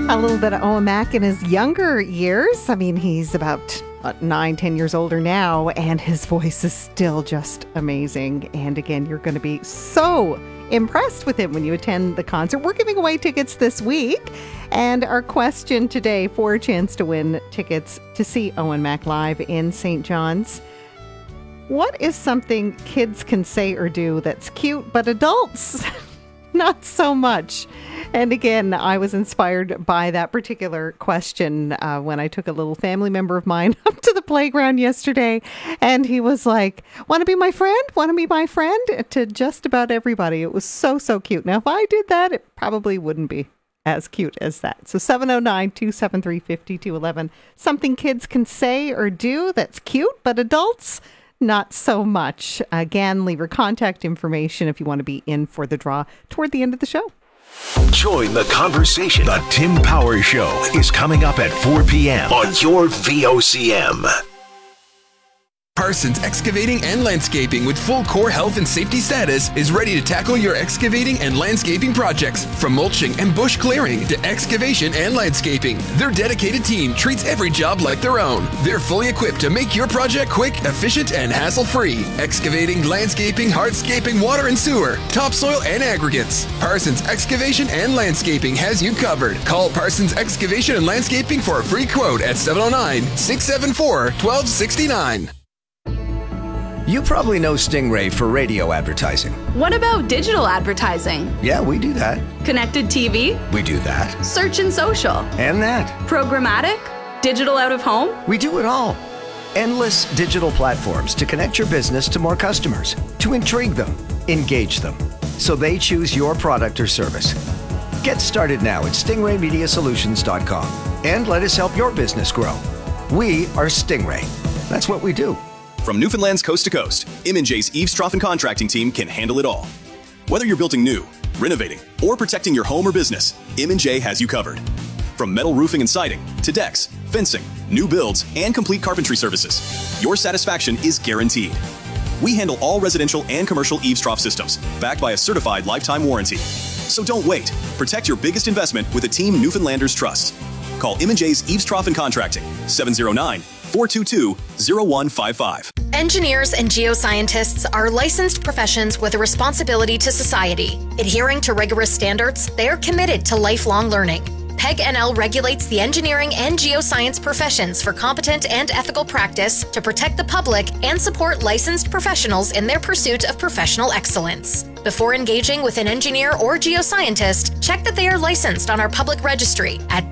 A little bit of Owen Mac in his younger years. I mean, he's about 9-10 years older now, and his voice is still just amazing. And again, you're going to be so impressed with him when you attend the concert. We're giving away tickets this week, and our question today for a chance to win tickets to see Owen Mac live in St. John's. What is something kids can say or do that's cute, but adults not so much? And again, I was inspired by that particular question when I took a little family member of mine up to the playground yesterday, and he was like, want to be my friend? Want to be my friend? To just about everybody. It was so, so cute. Now, if I did that, it probably wouldn't be as cute as that. So 709-273-5211. Something kids can say or do that's cute, but adults, not so much. Again, leave your contact information if you want to be in for the draw toward the end of the show. Join the conversation. The Tim Power Show is coming up at 4 p.m. on your VOCM. Parsons Excavating and Landscaping with full core health and safety status is ready to tackle your excavating and landscaping projects. From mulching and bush clearing to excavation and landscaping, their dedicated team treats every job like their own. They're fully equipped to make your project quick, efficient, and hassle-free. Excavating, landscaping, hardscaping, water and sewer, topsoil, and aggregates. Parsons Excavation and Landscaping has you covered. Call Parsons Excavation and Landscaping for a free quote at 709-674-1269. You probably know Stingray for radio advertising. What about digital advertising? Yeah, we do that. Connected TV? We do that. Search and social? And that. Programmatic? Digital out of home? We do it all. Endless digital platforms to connect your business to more customers, to intrigue them, engage them, so they choose your product or service. Get started now at stingraymediasolutions.com and let us help your business grow. We are Stingray. That's what we do. From Newfoundland's coast to coast, M&J's Eaves Trough and Contracting team can handle it all. Whether you're building new, renovating, or protecting your home or business, M&J has you covered. From metal roofing and siding to decks, fencing, new builds, and complete carpentry services, your satisfaction is guaranteed. We handle all residential and commercial Eaves Trough systems, backed by a certified lifetime warranty. So don't wait. Protect your biggest investment with a team Newfoundlanders trust. Call M&J's Eaves Trough and Contracting, 709-422-0155. Engineers and geoscientists are licensed professions with a responsibility to society. Adhering to rigorous standards, they are committed to lifelong learning. PEG NL regulates the engineering and geoscience professions for competent and ethical practice to protect the public and support licensed professionals in their pursuit of professional excellence. Before engaging with an engineer or geoscientist, check that they are licensed on our public registry at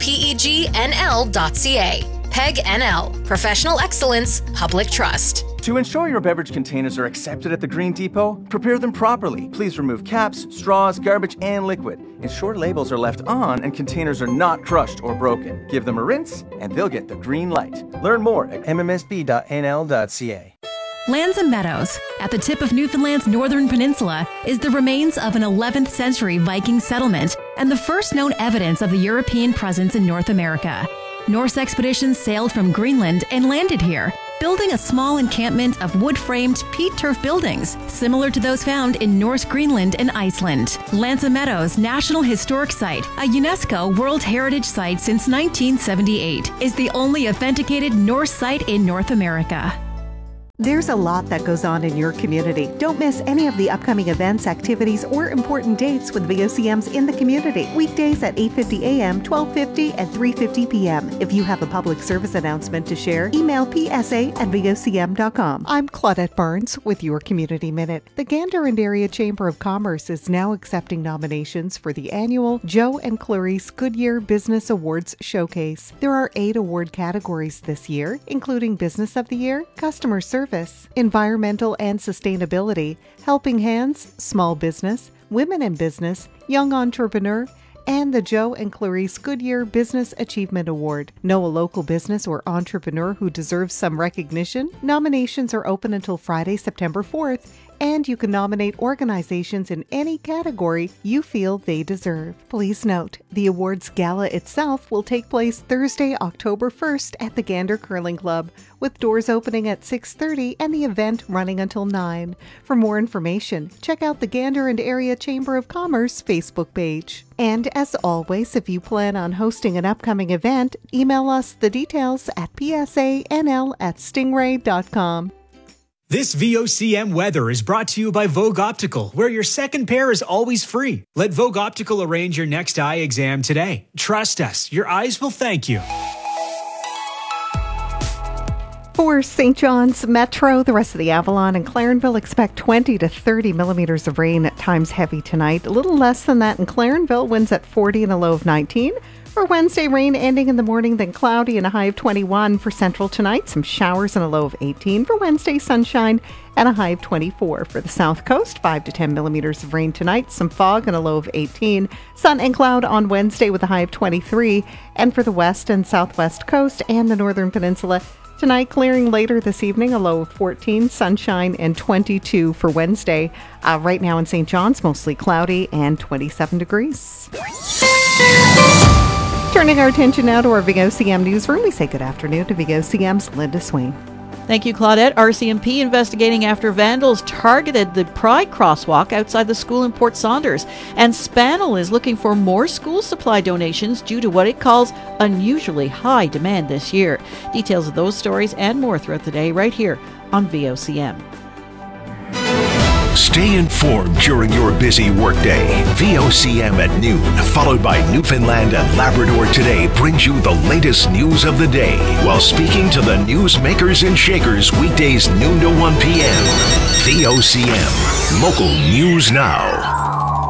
pegnl.ca. PEG NL, Professional Excellence, Public Trust. To ensure your beverage containers are accepted at the Green Depot, prepare them properly. Please remove caps, straws, garbage, and liquid. Ensure labels are left on and containers are not crushed or broken. Give them a rinse and they'll get the green light. Learn more at mmsb.nl.ca. Lands and Meadows, at the tip of Newfoundland's northern peninsula, is the remains of an 11th century Viking settlement and the first known evidence of the European presence in North America. Norse expeditions sailed from Greenland and landed here, building a small encampment of wood-framed peat turf buildings, similar to those found in Norse Greenland and Iceland. Lands and Meadows National Historic Site, a UNESCO World Heritage Site since 1978, is the only authenticated Norse site in North America. There's a lot that goes on in your community. Don't miss any of the upcoming events, activities, or important dates with VOCM's In the Community. Weekdays at 8:50 a.m., 12:50, and 3:50 p.m. If you have a public service announcement to share, email psa@vocm.com. I'm Claudette Barnes with your Community Minute. The Gander and Area Chamber of Commerce is now accepting nominations for the annual Joe and Clarice Goodyear Business Awards Showcase. There are 8 award categories this year, including Business of the Year, Customer Service, Environmental and Sustainability, Helping Hands, Small Business, Women in Business, Young Entrepreneur, and the Joe and Clarice Goodyear Business Achievement Award. Know a local business or entrepreneur who deserves some recognition? Nominations are open until Friday, September 4th, and you can nominate organizations in any category you feel they deserve. Please note, the awards gala itself will take place Thursday, October 1st at the Gander Curling Club, with doors opening at 6:30 and the event running until 9. For more information, check out the Gander and Area Chamber of Commerce Facebook page. And as always, if you plan on hosting an upcoming event, email us the details at psanl@stingray.com. This VOCM weather is brought to you by Vogue Optical, where your second pair is always free. Let Vogue Optical arrange your next eye exam today. Trust us, your eyes will thank you. For St. John's Metro, the rest of the Avalon and Clarenville expect 20 to 30 millimeters of rain, at times heavy tonight. A little less than that in Clarenville, winds at 40 and a low of 19. For Wednesday, rain ending in the morning, then cloudy and a high of 21. For Central tonight, some showers and a low of 18. For Wednesday, sunshine and a high of 24. For the South Coast, 5 to 10 millimeters of rain tonight, some fog and a low of 18. Sun and cloud on Wednesday with a high of 23. And for the West and Southwest Coast and the Northern Peninsula, tonight, clearing later this evening, a low of 14, sunshine, and 22 for Wednesday. Right now in St. John's, mostly cloudy and 27 degrees. Turning our attention now to our VOCM newsroom, we say good afternoon to VOCM's Linda Swain. Thank you, Claudette. RCMP investigating after vandals targeted the Pride crosswalk outside the school in Port Saunders. And Spanel is looking for more school supply donations due to what it calls unusually high demand this year. Details of those stories and more throughout the day right here on VOCM. Stay informed during your busy workday. VOCM at noon, followed by Newfoundland and Labrador Today, brings you the latest news of the day while speaking to the newsmakers and shakers weekdays noon to 1 p.m. VOCM, local news now.